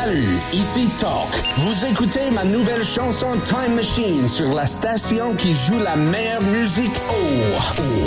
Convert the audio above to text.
Salut, ici Talk. Vous écoutez ma nouvelle chanson Time Machine sur la station qui joue la meilleure musique. Oh.